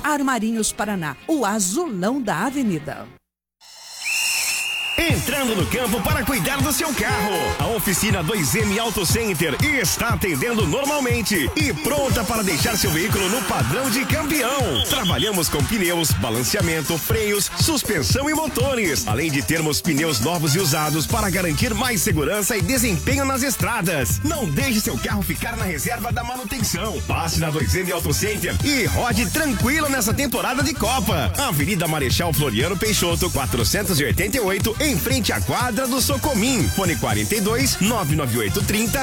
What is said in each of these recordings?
Armarinhos Paraná, o azulão da avenida. Entrando no campo para cuidar do seu carro. A oficina 2M Auto Center está atendendo normalmente e pronta para deixar seu veículo no padrão de campeão. Trabalhamos com pneus, balanceamento, freios, suspensão e motores. Além de termos pneus novos e usados para garantir mais segurança e desempenho nas estradas. Não deixe seu carro ficar na reserva da manutenção. Passe na 2M Auto Center e rode tranquilo nessa temporada de Copa. Avenida Marechal Floriano Peixoto, 488, em frente à quadra do Socomim. Fone 42 998 30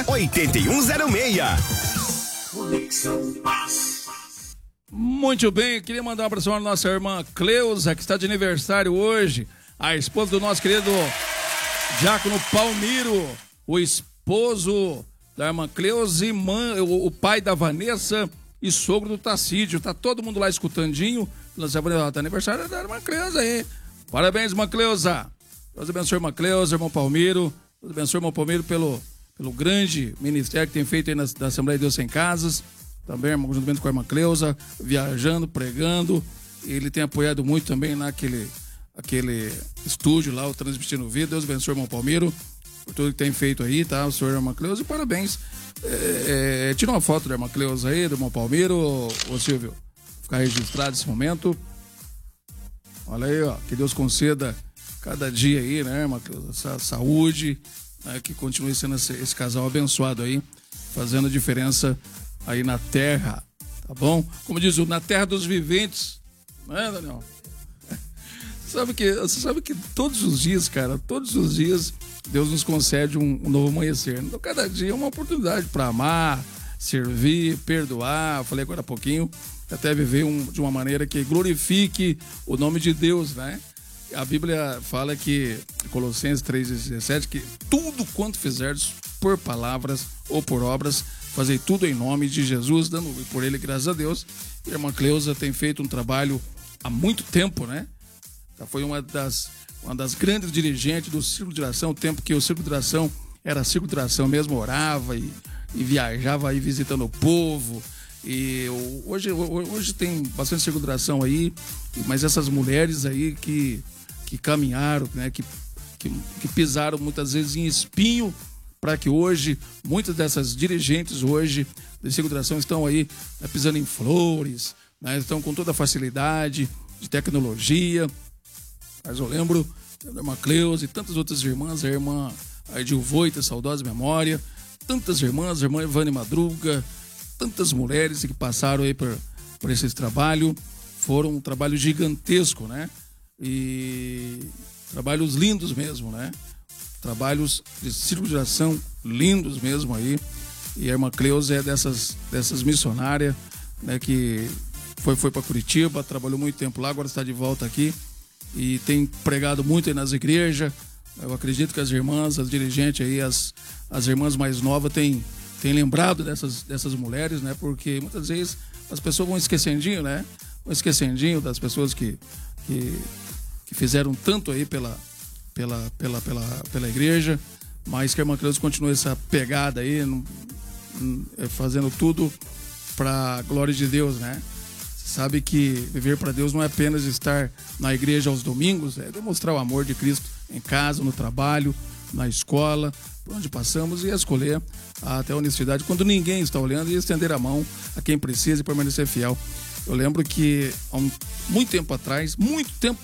8106. Conexão Paz. Muito bem, queria mandar um abraço à nossa irmã Cleusa, que está de aniversário hoje. A esposa do nosso querido Diácono Palmiro, o esposo da irmã Cleusa, o pai da Vanessa e sogro do Tacídio. Tá todo mundo lá escutandinho. Tá aniversário da irmã Cleusa aí. Parabéns, irmã Cleusa. Deus abençoe, irmã Cleusa, irmão Palmiro. Deus abençoe, irmão Palmiro, pelo grande ministério que tem feito aí da Assembleia de Deus Sem Casas. Também, irmão, juntamente com a irmã Cleusa, viajando, pregando. Ele tem apoiado muito também naquele estúdio lá, o Transmitindo Vida. Deus abençoe, irmão Palmiro, por tudo que tem feito aí, tá? O senhor, irmã Cleusa, e parabéns. Tira uma foto da irmã Cleusa aí, do irmão Palmiro, ô Silvio. Ficar registrado esse momento. Olha aí, ó, que Deus conceda cada dia aí, né, irmã Cleusa, essa saúde, né, que continue sendo esse casal abençoado aí, fazendo a diferença aí na terra, tá bom? Como diz, na terra dos viventes, não é, Daniel? Você sabe que todos os dias, cara, todos os dias, Deus nos concede um novo amanhecer. Então, cada dia é uma oportunidade para amar, servir, perdoar. Eu falei agora há pouquinho, até viver de uma maneira que glorifique o nome de Deus, né? A Bíblia fala que, Colossenses 3,17, que tudo quanto fizerdes por palavras ou por obras, fazei tudo em nome de Jesus, dando por ele graças a Deus. E a irmã Cleusa tem feito um trabalho há muito tempo, né? Já foi uma das grandes dirigentes do Círculo de Oração, o tempo que o Círculo de Oração era Círculo de Oração mesmo, orava e viajava aí visitando o povo. E hoje tem bastante Círculo de Oração aí, mas essas mulheres aí que caminharam, né, que pisaram muitas vezes em espinho, para que hoje, muitas dessas dirigentes hoje do Círculo de Oração estão aí, né, pisando em flores, né, estão com toda a facilidade de tecnologia. Mas eu lembro da irmã Cleusa e tantas outras irmãs, a irmã Edilvoita, saudosa memória, tantas irmãs, a irmã Ivane Madruga, tantas mulheres que passaram aí por esse trabalho. Foram um trabalho gigantesco, né? E trabalhos lindos mesmo, né? Trabalhos de Círculo de Oração lindos mesmo aí. E a irmã Cleusa é dessas missionárias, né? Que foi para Curitiba, trabalhou muito tempo lá, agora está de volta aqui. E tem pregado muito aí nas igrejas. Eu acredito que as irmãs, as dirigentes aí, as irmãs mais novas têm lembrado dessas mulheres, né? Porque muitas vezes as pessoas vão esquecendinho, né? Vão esquecendinho das pessoas que fizeram tanto aí pela igreja, mas que a irmã Cleusa continue essa pegada aí, fazendo tudo para a glória de Deus, né? Sabe que viver para Deus não é apenas estar na igreja aos domingos, é demonstrar o amor de Cristo em casa, no trabalho, na escola, por onde passamos, e escolher até a honestidade quando ninguém está olhando e estender a mão a quem precisa e permanecer fiel. Eu lembro que há muito tempo atrás, né,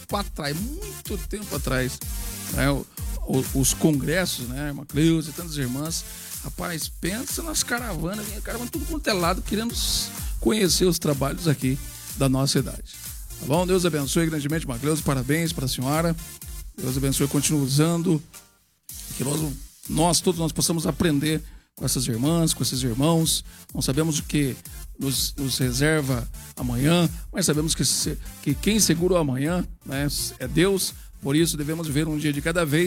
os congressos, né, irmã Cleusa e tantas irmãs, rapaz, pensa nas caravanas, tudo quanto é lado, querendo conhecer os trabalhos aqui da nossa cidade. Tá bom? Deus abençoe grandemente, irmã Cleusa, parabéns para a senhora. Deus abençoe, continue usando, que todos nós possamos aprender com essas irmãs, com esses irmãos. Não sabemos o que nos reserva amanhã, mas sabemos que quem segura o amanhã, né, é Deus. Por isso devemos viver um dia de cada vez.